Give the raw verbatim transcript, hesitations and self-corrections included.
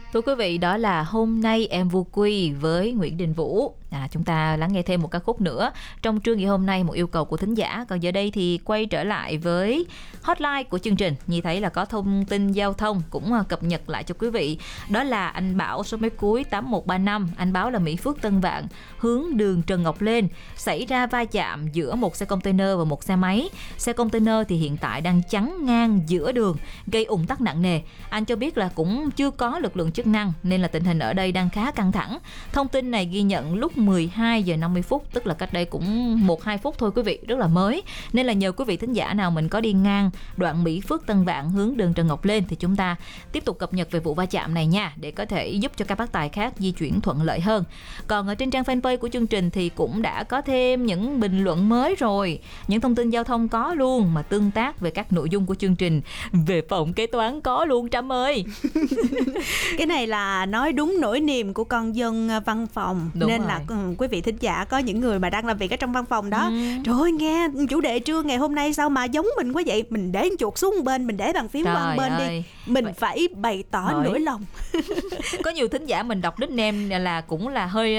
Thưa quý vị, đó là Hôm Nay Em Vô Quy với Nguyễn Đình Vũ. À, chúng ta lắng nghe thêm một ca khúc nữa trong trưa ngày hôm nay, một yêu cầu của thính giả. Còn giờ đây thì quay trở lại với hotline của chương trình. Nhi thấy là có thông tin giao thông cũng cập nhật lại cho quý vị. Đó là anh Bảo số máy cuối tám một ba năm. Anh báo là Mỹ Phước Tân Vạn hướng đường Trần Ngọc Lên xảy ra va chạm giữa một xe container và một xe máy. Xe container thì hiện tại đang chắn ngang giữa đường, gây ùn tắc nặng nề. Anh cho biết là cũng chưa có lực lượng chức năng nên là tình hình ở đây đang khá căng thẳng. Thông tin này ghi nhận lúc mười hai giờ năm mươi phút, tức là cách đây cũng một hai phút thôi quý vị, rất là mới. Nên là nhờ quý vị thính giả nào mình có đi ngang đoạn Mỹ Phước Tân Vạn hướng đường Trần Ngọc Lên thì chúng ta tiếp tục cập nhật về vụ va chạm này nha, để có thể giúp cho các bác tài khác di chuyển thuận lợi hơn. Còn ở trên trang fanpage của chương trình thì cũng đã có thêm những bình luận mới rồi, những thông tin giao thông có luôn, mà tương tác về các nội dung của chương trình về phòng kế toán có luôn Trâm ơi. Cái này là nói đúng nỗi niềm của con dân văn phòng. Đúng nên rồi. Là quý vị thính giả có những người mà đang làm việc ở trong văn phòng đó, ừ. Trời ơi, nghe chủ đề trưa ngày hôm nay sao mà giống mình quá vậy, mình để chuột xuống bên, mình để bàn phím qua một bên ơi. Đi mình Vậy... phải bày tỏ Hỏi. nỗi lòng. Có nhiều thính giả mình đọc nickname là cũng là hơi